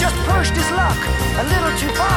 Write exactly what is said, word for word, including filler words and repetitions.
just pushed his luck a little too far.